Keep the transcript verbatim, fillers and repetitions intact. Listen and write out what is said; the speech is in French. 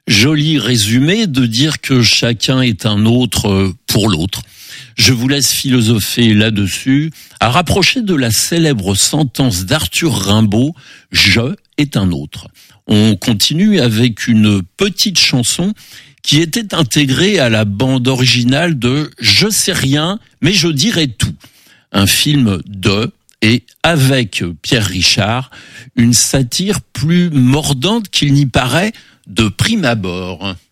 Joli résumé de dire que chacun est un autre pour l'autre. Je vous laisse philosopher là-dessus, à rapprocher de la célèbre sentence d'Arthur Rimbaud, « Je est un autre ». On continue avec une petite chanson qui était intégrée à la bande originale de « Je sais rien, mais je dirai tout », un film de et avec Pierre Richard, une satire plus mordante qu'il n'y paraît de prime abord.